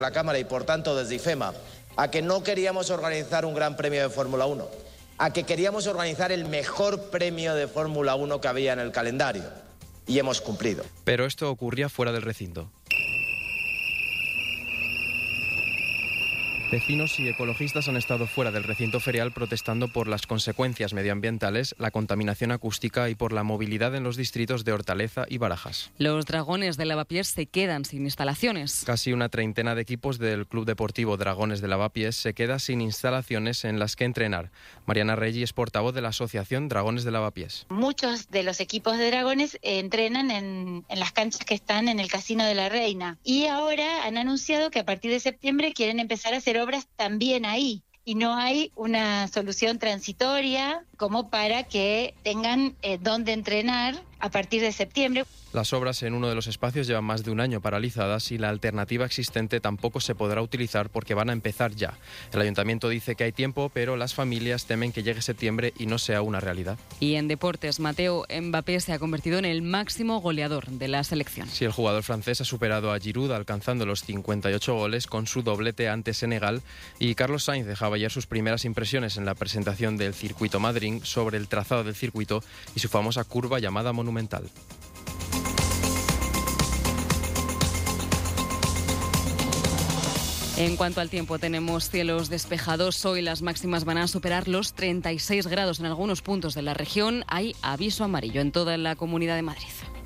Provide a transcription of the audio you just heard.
la Cámara y por tanto desde IFEMA a que no queríamos organizar un gran premio de Fórmula 1, a que queríamos organizar el mejor premio de Fórmula 1 que había en el calendario. Y hemos cumplido. Pero esto ocurría fuera del recinto. Vecinos y ecologistas han estado fuera del recinto ferial protestando por las consecuencias medioambientales, la contaminación acústica y por la movilidad en los distritos de Hortaleza y Barajas. Los Dragones de Lavapiés se quedan sin instalaciones. Casi una treintena de equipos del Club Deportivo Dragones de Lavapiés se queda sin instalaciones en las que entrenar. Mariana Reggi es portavoz de la Asociación Dragones de Lavapiés. Muchos de los equipos de Dragones entrenan en las canchas que están en el Casino de la Reina. Y ahora han anunciado que a partir de septiembre quieren empezar a hacer obras también ahí. Y no hay una solución transitoria como para que tengan dónde entrenar a partir de septiembre. Las obras en uno de los espacios llevan más de un año paralizadas y la alternativa existente tampoco se podrá utilizar porque van a empezar ya. El ayuntamiento dice que hay tiempo, pero las familias temen que llegue septiembre y no sea una realidad. Y en deportes, Mateo Mbappé se ha convertido en el máximo goleador de la selección. Sí, el jugador francés ha superado a Giroud alcanzando los 58 goles con su doblete ante Senegal, y Carlos Sainz dejaba ayer sus primeras impresiones en la presentación del circuito Madrid sobre el trazado del circuito y su famosa curva llamada Monumental. En cuanto al tiempo, tenemos cielos despejados. Hoy las máximas van a superar los 36 grados en algunos puntos de la región. Hay aviso amarillo en toda la Comunidad de Madrid.